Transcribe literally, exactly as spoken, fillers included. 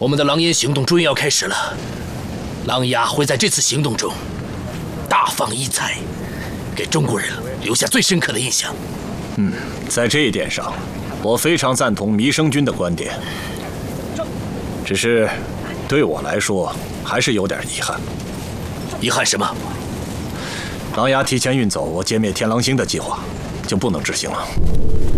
我们的狼烟行动终于要开始了，狼牙会在这次行动中大放异彩，给中国人留下最深刻的印象。 嗯，在这一点上，我非常赞同弥生君的观点。只是，对我来说还是有点遗憾。 遗憾什么？ 狼牙提前运走我歼灭天狼星的计划，就不能执行了。